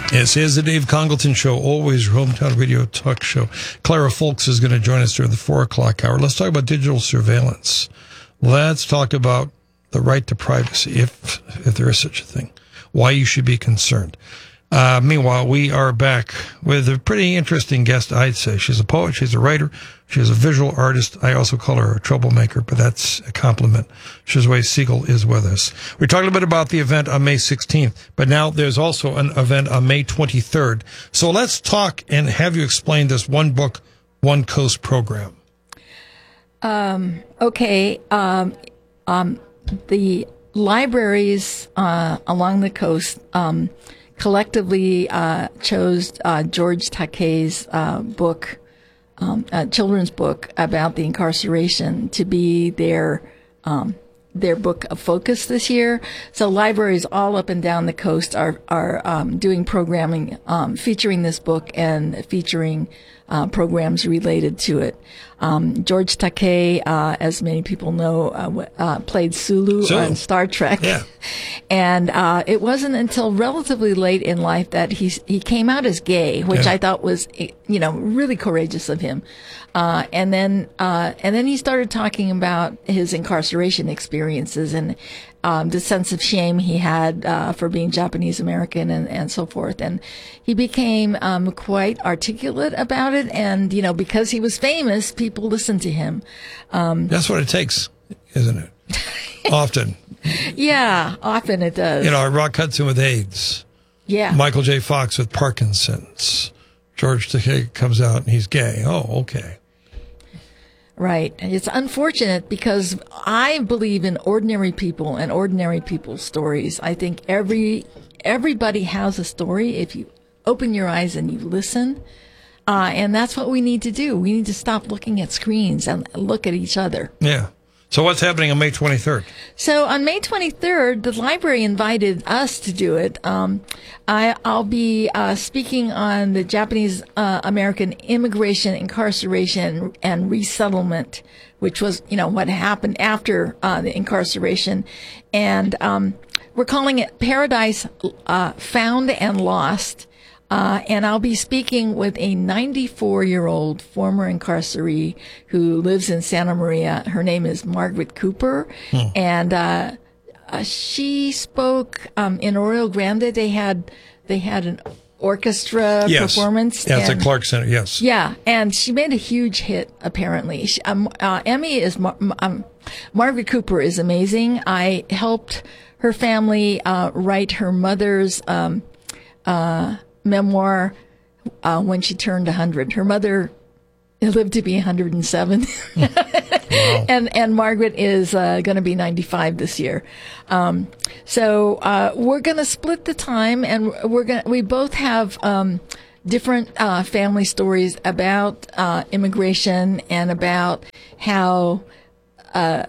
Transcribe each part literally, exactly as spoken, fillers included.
Yes, here's the Dave Congleton Show, always your hometown radio talk show. Clara Folks is going to join us during the four o'clock hour. Let's talk about digital surveillance. Let's talk about the right to privacy, if if there is such a thing, why you should be concerned. Uh, meanwhile, we are back with a pretty interesting guest, I'd say. She's a poet, she's a writer, she's a visual artist. I also call her a troublemaker, but that's a compliment. Shizwe Segal is with us. We talked a bit about the event on May sixteenth, but now there's also an event on May twenty-third. So let's talk and have you explain this One Book, One Coast program. Um, okay. Um, um, the libraries uh, along the coast um collectively uh, chose uh, George Takei's uh, book, um, a children's book about the incarceration, to be their um, their book of focus this year. So libraries all up and down the coast are are um, doing programming um, featuring this book and featuring uh, programs related to it. Um, George Takei, uh, as many people know, uh, uh, played Sulu so, on Star Trek. Yeah. And, uh, it wasn't until relatively late in life that he, he came out as gay, which yeah. I thought was, you know, really courageous of him. Uh, and then, uh, and then he started talking about his incarceration experiences and, um, the sense of shame he had, uh, for being Japanese American and, and so forth. And he became, um, quite articulate about it. And, you know, because he was famous, people listened to him. Um, That's what it takes, isn't it? Often. Yeah, often it does. You know, Rock Hudson with AIDS. Yeah. Michael J. Fox with Parkinson's. George Takei comes out and he's gay. Oh, okay. Right. It's unfortunate because I believe in ordinary people and ordinary people's stories. I think every everybody has a story if you open your eyes and you listen. Uh, and that's what we need to do. We need to stop looking at screens and look at each other. Yeah. So what's happening on May twenty-third? So on May twenty-third, the library invited us to do it. Um, I, I'll be uh, speaking on the Japanese uh, American immigration, incarceration, and resettlement, which was, you know, what happened after uh, the incarceration. And um, we're calling it Paradise uh, Found and Lost. Uh, and I'll be speaking with a ninety-four-year-old former incarceree who lives in Santa Maria. Her name is Margaret Cooper. Hmm. And, uh, uh, she spoke, um, in Arroyo Grande. They had, they had an orchestra yes. performance. Yeah, it's and, at Clark Center, yes. Yeah. And she made a huge hit, apparently. She, um, uh, Emmy is, um, Margaret Cooper is amazing. I helped her family, uh, write her mother's, um, uh, memoir uh, when she turned one hundred. Her mother lived to be one hundred seven. Wow. and and Margaret is uh, going to be ninety-five this year. Um, so uh, we're going to split the time, and we're going we both have um, different uh, family stories about uh, immigration and about how uh,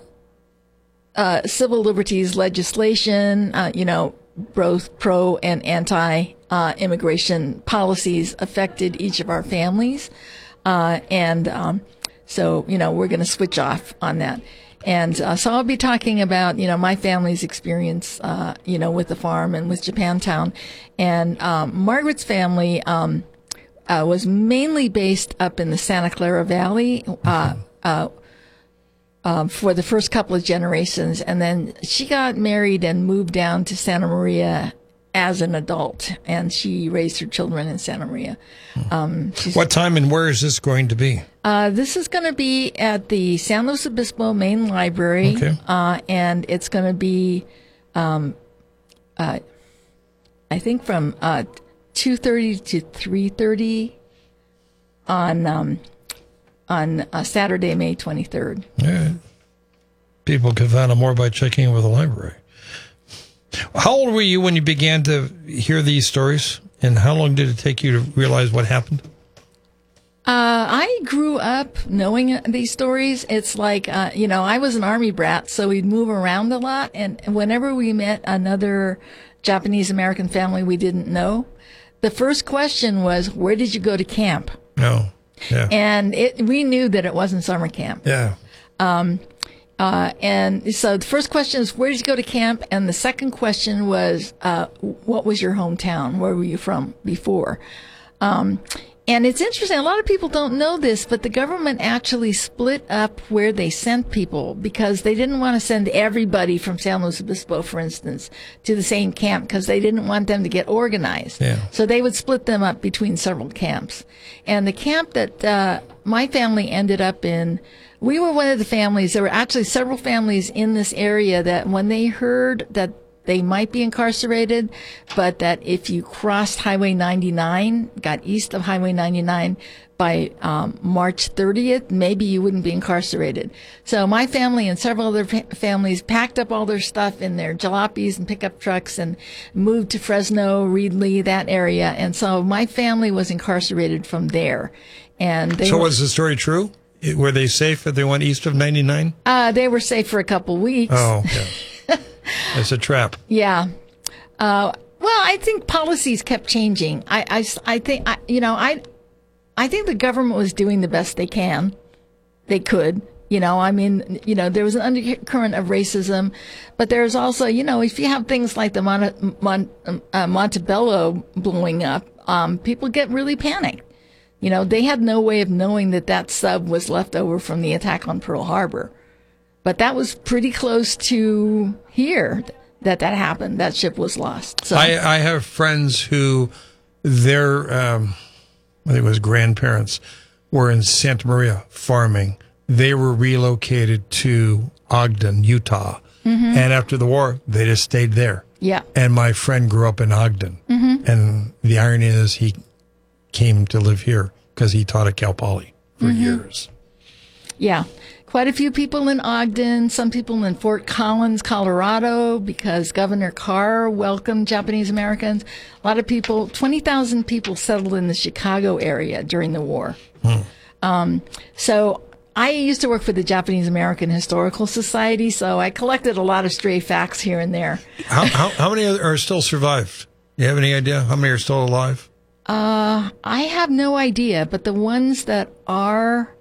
uh, civil liberties legislation, uh, you know, both pro and anti uh, immigration policies affected each of our families. Uh, and um, so, you know, we're going to switch off on that. And uh, so I'll be talking about, you know, my family's experience, uh, you know, with the farm and with Japantown. And um, Margaret's family um, uh, was mainly based up in the Santa Clara Valley uh, uh, um, for the first couple of generations. And then she got married and moved down to Santa Maria as an adult, and she raised her children in Santa Maria. Um, what time and where is this going to be? Uh, this is going to be at the San Luis Obispo Main Library, okay. uh, and it's going to be, um, uh, I think, from uh, two thirty to three thirty on um, on uh, Saturday, May twenty-third. Yeah. People can find out more by checking in with the library. How old were you when you began to hear these stories, and how long did it take you to realize what happened? Uh, I grew up knowing these stories. It's like, uh, you know, I was an Army brat, so we'd move around a lot, and whenever we met another Japanese American family we didn't know, the first question was, where did you go to camp? No. Yeah. And it, we knew that it wasn't summer camp. Yeah. Um, Uh, and so the first question is, where did you go to camp? And the second question was, uh, what was your hometown? Where were you from before? Um, and it's interesting. A lot of people don't know this, but the government actually split up where they sent people because they didn't want to send everybody from San Luis Obispo, for instance, to the same camp because they didn't want them to get organized. Yeah. So they would split them up between several camps. And the camp that uh, my family ended up in, we were one of the families. There were actually several families in this area that when they heard that they might be incarcerated, but that if you crossed Highway ninety-nine, got east of Highway ninety-nine by um, March thirtieth, maybe you wouldn't be incarcerated. So my family and several other fa- families packed up all their stuff in their jalopies and pickup trucks and moved to Fresno, Reedley, that area. And so my family was incarcerated from there. And they So were, was the story true? Were they safe if they went east of ninety-nine? uh, they were safe for a couple weeks. Oh, yeah. It's a trap. Yeah. Uh, well, I think policies kept changing. I, I, I think, I, you know, I, I think the government was doing the best they can. They could, you know, I mean, you know, there was an undercurrent of racism, but there's also, you know, if you have things like the Mon- Mon- uh, Montebello blowing up, um, people get really panicked. You know, they had no way of knowing that that sub was left over from the attack on Pearl Harbor. But that was pretty close to here that that happened. That ship was lost. So I, I have friends who their, um, I think it was grandparents, were in Santa Maria farming. They were relocated to Ogden, Utah. Mm-hmm. And after the war, they just stayed there. Yeah. And my friend grew up in Ogden. Mm-hmm. And the irony is he came to live here because he taught at Cal Poly for mm-hmm. years. Yeah. Quite a few people in Ogden, some people in Fort Collins, Colorado, because Governor Carr welcomed Japanese Americans. A lot of people, twenty thousand people settled in the Chicago area during the war. Hmm. Um, so I used to work for the Japanese American Historical Society, so I collected a lot of stray facts here and there. How, how, how many are still survived? You have any idea how many are still alive? Uh, I have no idea, but the ones that are...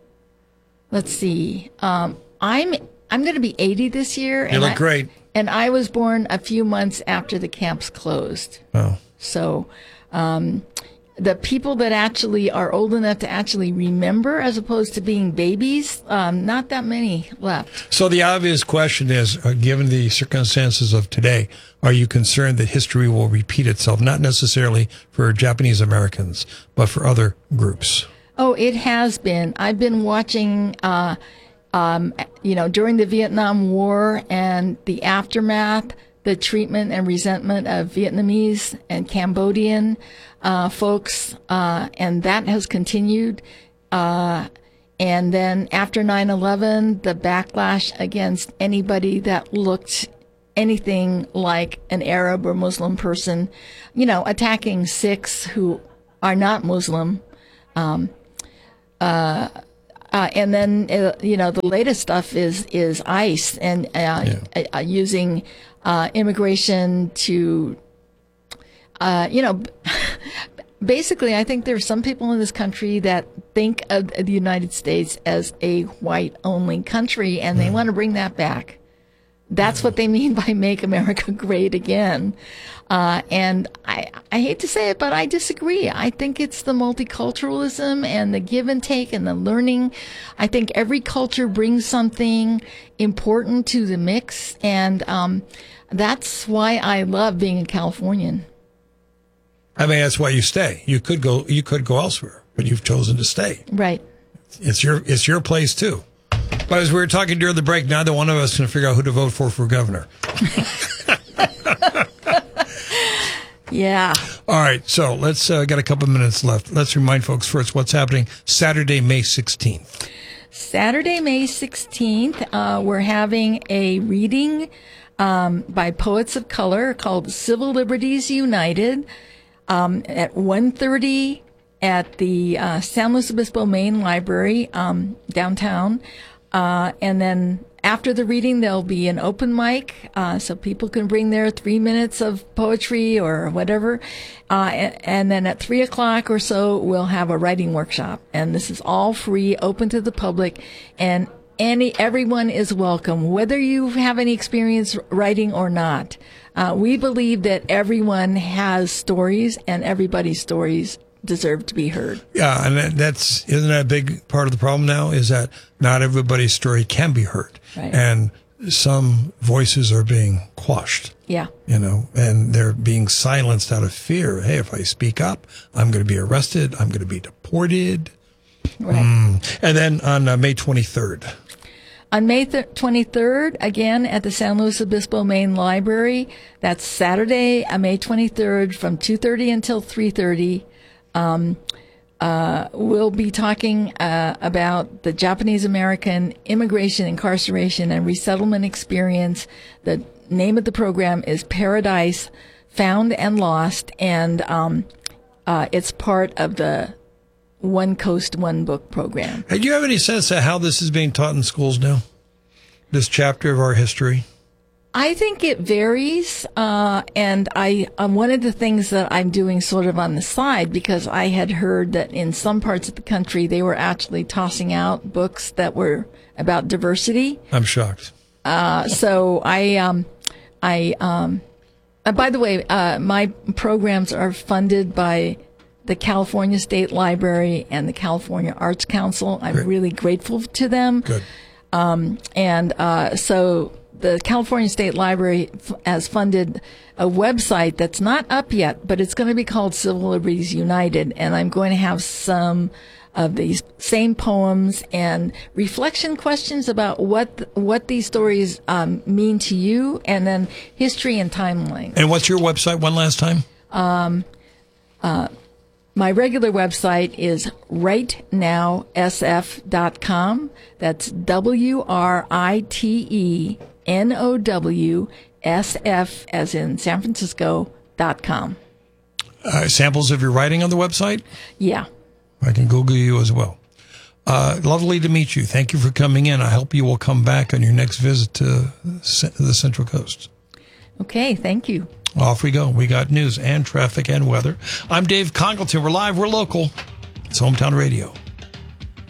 Let's see. Um, I'm I'm going to be eighty this year. You and look I, great. And I was born a few months after the camps closed. Oh. So um, the people that actually are old enough to actually remember, as opposed to being babies, um, not that many left. So the obvious question is, uh, given the circumstances of today, are you concerned that history will repeat itself? Not necessarily for Japanese Americans, but for other groups. Oh, it has been. I've been watching, uh, um, you know, during the Vietnam War and the aftermath, the treatment and resentment of Vietnamese and Cambodian uh, folks, uh, and that has continued. Uh, and then after nine eleven, the backlash against anybody that looked anything like an Arab or Muslim person, you know, attacking Sikhs who are not Muslim. Um, Uh, uh, and then, uh, you know, the latest stuff is, is ICE and uh, yeah. uh, using uh, immigration to, uh, you know, basically, I think there are some people in this country that think of the United States as a white-only country, and they mm. want to bring that back. That's what they mean by make America great again. Uh, and I, I hate to say it, but I disagree. I think it's the multiculturalism and the give and take and the learning. I think every culture brings something important to the mix. And um, that's why I love being a Californian. I mean, that's why you stay. You could go, you could go elsewhere, but you've chosen to stay. Right. It's your, it's your place too. But as we were talking during the break, neither one of us can figure out who to vote for for governor. Yeah. All right. So let's uh, got a couple minutes left. Let's remind folks first what's happening Saturday, May sixteenth. Saturday, May sixteenth, uh, we're having a reading um, by poets of color called Civil Liberties United um, at one thirty at the uh, San Luis Obispo Main Library um, downtown. Uh, and then after the reading, there'll be an open mic, uh, so people can bring their three minutes of poetry or whatever. Uh, and, and then at three o'clock or so, we'll have a writing workshop. And this is all free, open to the public. And any everyone is welcome, whether you have any experience writing or not. Uh, we believe that everyone has stories, and everybody's stories deserve to be heard. Yeah, and that- that's isn't that a big part of the problem now? Is that not everybody's story can be heard, Right. and some voices are being quashed. Yeah. You know, and they're being silenced out of fear. Hey, if I speak up, I'm going to be arrested. I'm going to be deported. Right. Mm. And then on uh, May twenty-third. On May twenty-third, again at the San Luis Obispo Main Library. That's Saturday, uh, May twenty-third, from two thirty until three thirty. Um, uh, we'll be talking uh, about the Japanese American immigration, incarceration, and resettlement experience. The name of the program is Paradise Found and Lost, and um, uh, it's part of the One Coast, One Book program. Hey, do you have any sense of how this is being taught in schools now? This chapter of our history? I think it varies, uh, and I um, one of the things that I'm doing sort of on the side, because I had heard that in some parts of the country they were actually tossing out books that were about diversity. I'm shocked. Uh, so I, um, I, um, uh, by the way, uh, my programs are funded by the California State Library and the California Arts Council. I'm Great. really grateful to them. Good. Um, and uh, so the California State Library f- has funded a website that's not up yet, but it's going to be called Civil Liberties United. And I'm going to have some of these same poems and reflection questions about what what these stories um, mean to you, and then history and timeline. And what's your website one last time? Um, uh, my regular website is right now s f dot com. That's W R I T E N O W S F as in San Francisco dot com. Uh, samples of your writing on the website? Yeah. I can Google you as well. Uh, lovely to meet you. Thank you for coming in. I hope you will come back on your next visit to the Central Coast. Okay, thank you. Off we go. We got news and traffic and weather. I'm Dave Congleton. We're live. We're local. It's Hometown Radio.